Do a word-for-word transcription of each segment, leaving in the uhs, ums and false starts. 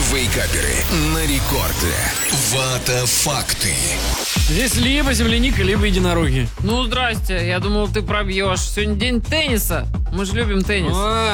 Вейкаперы на рекорде. Вата факты. Здесь либо земляника, либо единороги. Ну, здрасте, я думал, ты пробьешь. Сегодня день тенниса. Мы же любим теннис.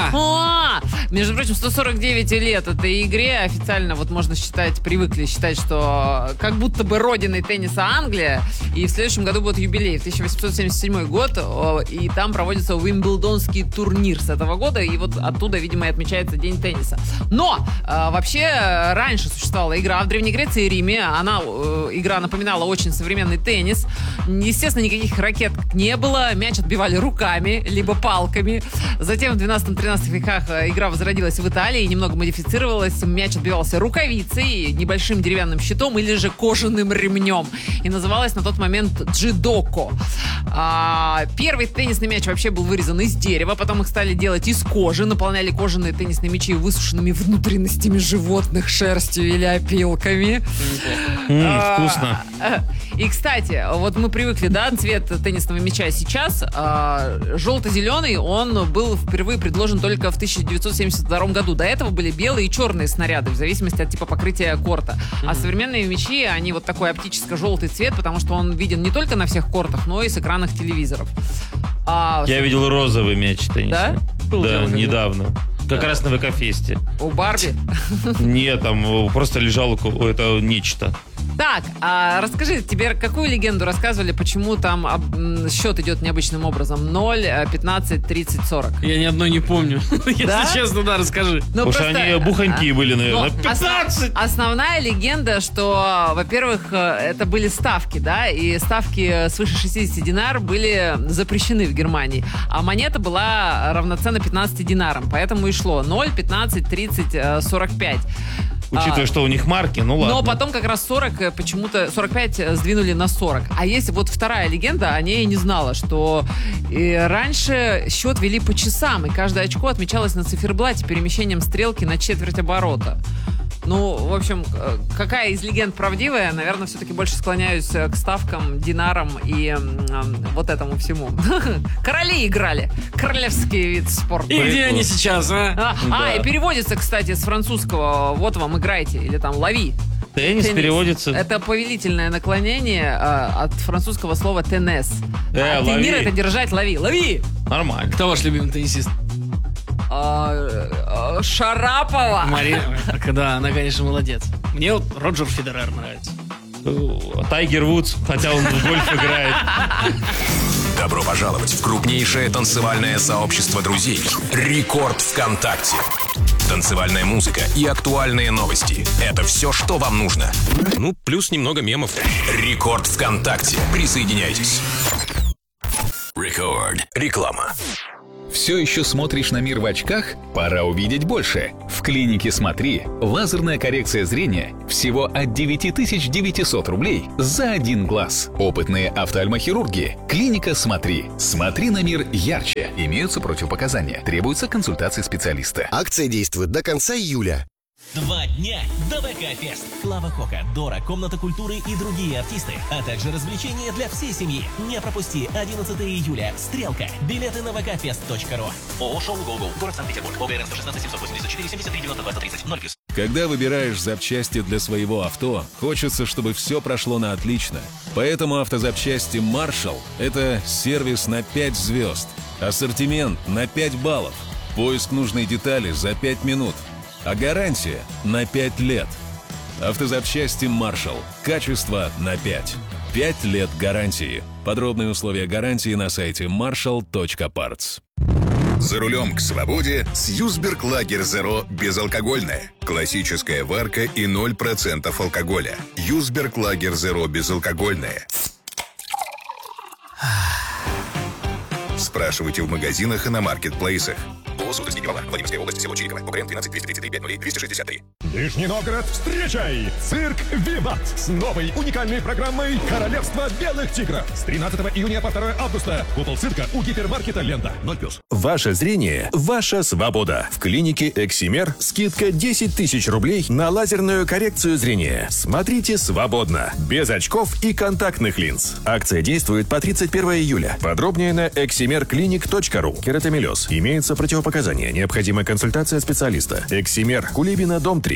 А! А! Между прочим, сто сорок девять лет этой игре. Официально вот можно считать, привыкли считать, что как будто бы родиной тенниса Англия. И в следующем году будет юбилей. тысяча восемьсот семьдесят седьмой год. И там проводится Уимблдонский турнир с этого года. И вот оттуда, видимо, и отмечается день тенниса. Но вообще раньше существовала игра в Древней Греции и Риме. Она, игра напоминала очень современный теннис. Естественно, никаких ракет не было. Мяч отбивали руками, либо палками. Затем в двенадцатом-тринадцатом веках игра возродилась в Италии и немного модифицировалась. Мяч отбивался рукавицей, небольшим деревянным щитом или же кожаным ремнем. И называлась на тот момент джидоко. А, первый теннисный мяч вообще был вырезан из дерева. Потом их стали делать из кожи. Наполняли кожаные теннисные мячи высушенными внутренностями животных, шерстью или опилками. М, вкусно. И, кстати, вот мы привыкли, да, цвет теннисного мяча сейчас. А, желто-зеленый, он был впервые предложен только в тысяча девятьсот семьдесят втором году. До этого были белые и черные снаряды, в зависимости от типа покрытия корта. Mm-hmm. А современные мячи, они вот такой оптическо-желтый цвет, потому что он виден не только на всех кортах, но и с экранов телевизоров. А, Я видел розовый мяч теннисный. Да? Да, недавно. Как да. раз на ВК-фесте. У Барби? Нет, там просто лежало это нечто. Так, а расскажи, тебе какую легенду рассказывали, почему там об, м, счет идет необычным образом? ноль, пятнадцать, тридцать, сорок. Я ни одной не помню. Да? Если честно, да, расскажи. Ну, Уж просто, они бухоньки а, были, наверное. ну, пятнадцать! Основ, основная легенда, что, во-первых, это были ставки, да, и ставки свыше шестидесяти динар были запрещены в Германии, а монета была равноценна пятнадцати динарам, поэтому и шло ноль, пятнадцать, тридцать, сорок пять. Учитывая, а, что у них марки, ну ладно. Но потом как раз сорок, почему-то сорок пять сдвинули на сорок. А есть вот вторая легенда, о ней я не знала, что и раньше счет вели по часам, и каждое очко отмечалось на циферблате перемещением стрелки на четверть оборота. Ну, в общем, какая из легенд правдивая? Наверное, все-таки больше склоняюсь к ставкам, динарам и э, вот этому всему. Короли играли. Королевский вид спорта. И где они сейчас, а? А, да. а, и переводится, кстати, с французского. Вот вам, играйте. Или там лови. Теннис, Теннис переводится... Это повелительное наклонение а, от французского слова тенес. Э, а тенир — это держать, лови. Лови! Нормально. Кто ваш любимый теннисист? А, а, Шарапова. Мария. Да, она, конечно, молодец. Мне вот Роджер Федерер нравится. Тайгер Вудс, хотя он в гольф играет. Добро пожаловать в крупнейшее танцевальное сообщество друзей «Рекорд ВКонтакте». Танцевальная музыка и актуальные новости – это все, что вам нужно. Ну, плюс немного мемов. «Рекорд ВКонтакте». Присоединяйтесь. Рекорд. Реклама. Все еще смотришь на мир в очках? Пора увидеть больше. В клинике «Смотри» лазерная коррекция зрения всего от девять тысяч девятьсот рублей за один глаз. Опытные офтальмохирурги. Клиника «Смотри». Смотри на мир ярче. Имеются противопоказания. Требуется консультация специалиста. Акция действует до конца июля. Два дня до ВК-фест. Клава Кока, Дора, Комната культуры и другие артисты, а также развлечения для всей семьи. Не пропусти одиннадцатого июля. Стрелка. Билеты на вкфест точка ру. ООО «Шоу Гогол». Город Санкт-Петербург. ОГРН сто шестнадцать семьсот восемьдесят четыре семьдесят три девяносто два тридцать. ноль плюс. Когда выбираешь запчасти для своего авто, хочется, чтобы все прошло на отлично. Поэтому автозапчасти Marshall – это сервис на пять звезд. Ассортимент на пять баллов. Поиск нужной детали за пять минут. А гарантия на пять лет. Автозапчасти Marshall. Качество на пять. пять лет гарантии. Подробные условия гарантии на сайте маршалл точка партс. За рулем к свободе с Юсберг Лагер Zero безалкогольная. Классическая варка и ноль процентов алкоголя. Юсберг Лагер Zero безалкогольная. Спрашивайте в магазинах и на маркетплейсах. ООО «Суздальский пивовар», Владимирская область, село Чириково, ОГРН двенадцать двести тридцать три пять ноль двести шестьдесят три. Нижний Новгород, встречай! Цирк «Виват» с новой уникальной программой «Королевство белых тигров». С тринадцатого июня по второе августа. Купол цирка у гипермаркета «Лента». ноль плюс. Ваше зрение – ваша свобода. В клинике «Эксимер» скидка десять тысяч рублей на лазерную коррекцию зрения. Смотрите свободно, без очков и контактных линз. Акция действует по тридцать первого июля. Подробнее на эксимер клиник точка ру. Кератомелез. Имеется противопоказание. Необходима консультация специалиста. Эксимер. Кулибина, дом три. Мам!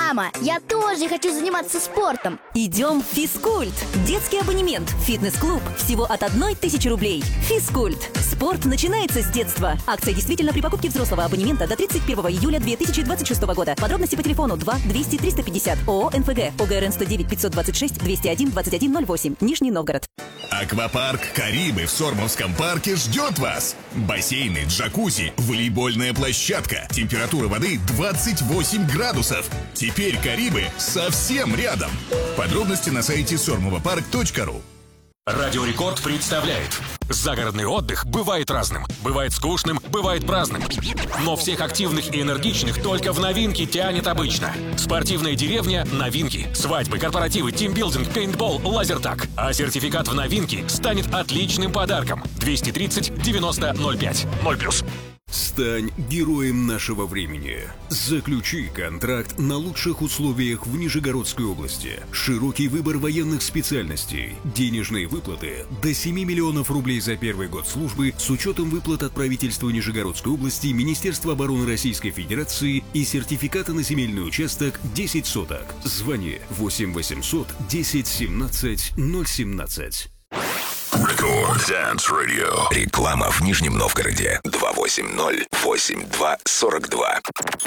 Мама, я тоже хочу заниматься спортом. Идем в Физкульт. Детский абонемент. Фитнес-клуб. Всего от одной тысячи рублей. Физкульт. Спорт начинается с детства. Акция действительно при покупке взрослого абонемента до тридцать первого июля две тысячи двадцать шестого года. Подробности по телефону два двести триста пятьдесят. ООО «НФГ». ОГРН сто девять пятьсот двадцать шесть двести один двадцать один ноль восемь. Нижний Новгород. Аквапарк Карибы в Сормовском парке ждет вас. Бассейны, джакузи, волейбольная площадка. Температура воды двадцать восемь градусов. Теперь Карибы совсем рядом. Подробности на сайте сормовопарк точка ру. Радио Рекорд представляет. Загородный отдых бывает разным. Бывает скучным, бывает праздным. Но всех активных и энергичных только в новинки тянет обычно. Спортивная деревня – новинки. Свадьбы, корпоративы, тимбилдинг, пейнтбол, лазертаг. А сертификат в новинки станет отличным подарком. двести тридцать девяносто ноль пять. ноль плюс. Стань героем нашего времени. Заключи контракт на лучших условиях в Нижегородской области. Широкий выбор военных специальностей. Денежные выплаты до семи миллионов рублей за первый год службы с учетом выплат от правительства Нижегородской области, Министерства обороны Российской Федерации и сертификата на земельный участок десять соток. Звони восемь восемьсот десять семнадцать ноль семнадцать. Рекорд Dance Radio. Реклама в Нижнем Новгороде. два восемь ноль восемь два сорок два.